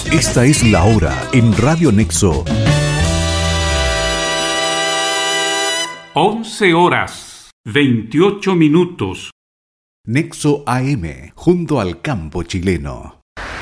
Esta es la hora en Radio Nexo. 11:28. Nexo AM, junto al campo chileno.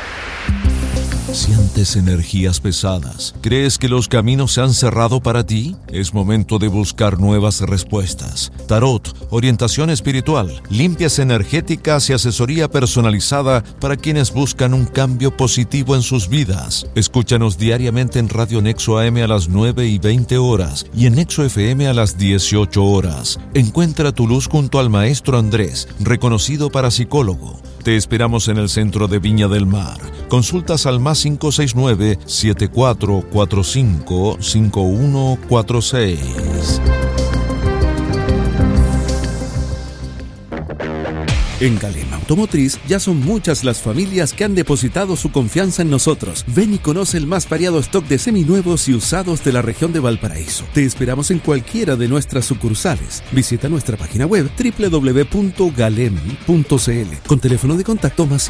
¿Sientes energías pesadas? ¿Crees que los caminos se han cerrado para ti? Es momento de buscar nuevas respuestas. Tarot, orientación espiritual, limpias energéticas y asesoría personalizada para quienes buscan un cambio positivo en sus vidas. Escúchanos diariamente en Radio Nexo AM a las 9:20 y en Nexo FM a las 18. Encuentra tu luz junto al maestro Andrés, reconocido parapsicólogo. Te esperamos en el centro de Viña del Mar. Consultas al más 569-7445-5146. En Galem Automotriz ya son muchas las familias que han depositado su confianza en nosotros. Ven y conoce el más variado stock de seminuevos y usados de la región de Valparaíso. Te esperamos en cualquiera de nuestras sucursales. Visita nuestra página web www.galem.cl con teléfono de contacto más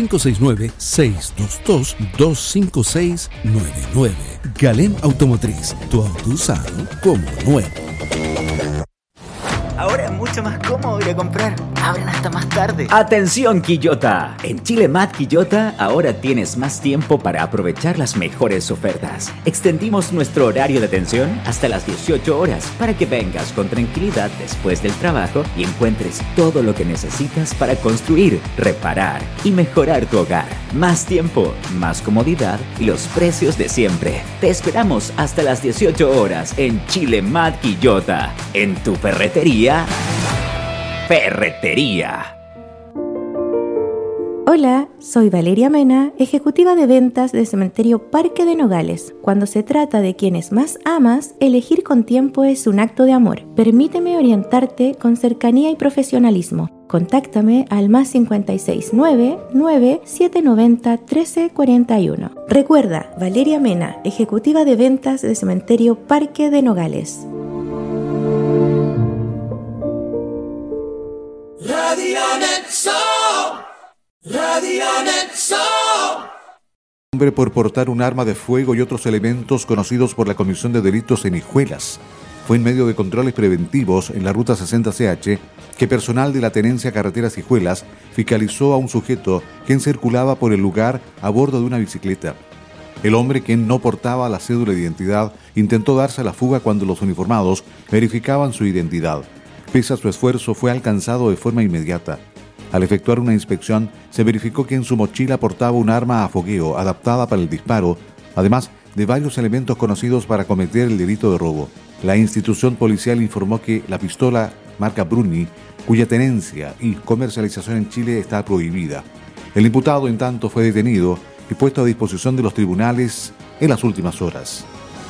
569-622-25699. Galem Automotriz, tu auto usado como nuevo. Ahora es mucho más cómodo ir a comprar. Abren hasta más tarde. ¡Atención, Quillota! En Chile Mat Quillota ahora tienes más tiempo para aprovechar las mejores ofertas. Extendimos nuestro horario de atención hasta las 18 horas para que vengas con tranquilidad después del trabajo y encuentres todo lo que necesitas para construir, reparar y mejorar tu hogar. Más tiempo, más comodidad y los precios de siempre. Te esperamos hasta las 18 horas en Chile Mat Quillota. En tu ferretería. Hola, soy Valeria Mena, ejecutiva de ventas de Cementerio Parque de Nogales. Cuando se trata de quienes más amas, elegir con tiempo es un acto de amor. Permíteme orientarte con cercanía y profesionalismo. Contáctame al más 569-9790-1341. Recuerda, Valeria Mena, ejecutiva de ventas de Cementerio Parque de Nogales. Radio Nexo. Radio Nexo. Hombre por portar un arma de fuego y otros elementos conocidos por la Comisión de Delitos en Hijuelas. Fue en medio de controles preventivos en la ruta 60CH que personal de la Tenencia Carreteras Hijuelas fiscalizó a un sujeto quien circulaba por el lugar a bordo de una bicicleta. El hombre, quien no portaba la cédula de identidad, intentó darse a la fuga cuando los uniformados verificaban su identidad. Pese a su esfuerzo, fue alcanzado de forma inmediata. Al efectuar una inspección, se verificó que en su mochila portaba un arma a fogueo adaptada para el disparo, además de varios elementos conocidos para cometer el delito de robo. La institución policial informó que la pistola marca Bruni, cuya tenencia y comercialización en Chile está prohibida. El imputado, en tanto, fue detenido y puesto a disposición de los tribunales en las últimas horas.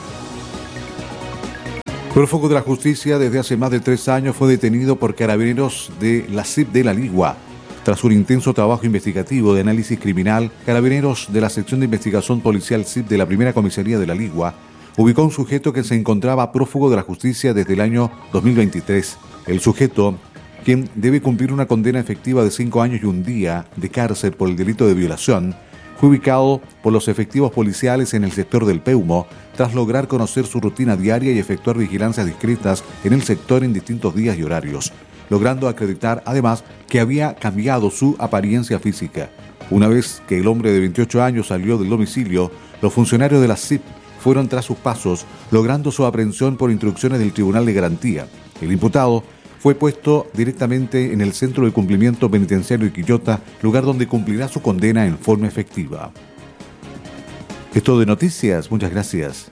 Prófugo de la justicia desde hace más de 3 años, fue detenido por carabineros de la CIP de La Ligua. Tras un intenso trabajo investigativo de análisis criminal, carabineros de la sección de investigación policial CIP de la primera comisaría de La Ligua ubicó a un sujeto que se encontraba prófugo de la justicia desde el año 2023. El sujeto, quien debe cumplir una condena efectiva de 5 años y 1 día de cárcel por el delito de violación, fue ubicado por los efectivos policiales en el sector del Peumo, tras lograr conocer su rutina diaria y efectuar vigilancias discretas en el sector en distintos días y horarios, logrando acreditar además que había cambiado su apariencia física. Una vez que el hombre de 28 años salió del domicilio, los funcionarios de la CIP fueron tras sus pasos, logrando su aprehensión por instrucciones del Tribunal de Garantía. El imputado fue puesto directamente en el Centro de Cumplimiento Penitenciario de Quillota, lugar donde cumplirá su condena en forma efectiva. Esto de noticias, muchas gracias.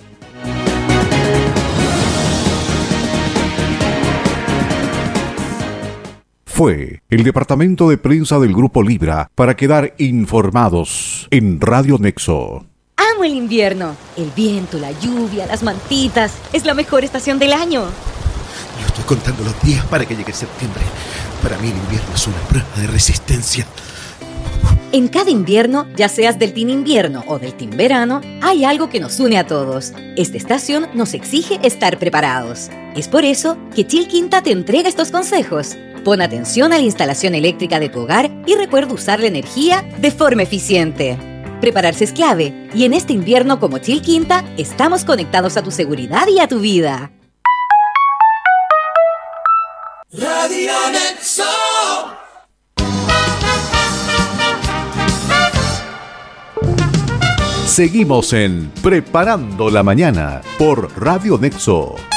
Fue el departamento de prensa del Grupo Libra para quedar informados en Radio Nexo. Amo el invierno, el viento, la lluvia, las mantitas, es la mejor estación del año. Yo estoy contando los días para que llegue septiembre. Para mí el invierno es una prueba de resistencia. En cada invierno, ya seas del team invierno o del team verano, hay algo que nos une a todos. Esta estación nos exige estar preparados. Es por eso que Chilquinta te entrega estos consejos. Pon atención a la instalación eléctrica de tu hogar y recuerda usar la energía de forma eficiente. Prepararse es clave, y en este invierno como Chilquinta, estamos conectados a tu seguridad y a tu vida. Radio Nexo. Seguimos en Preparando la Mañana por Radio Nexo.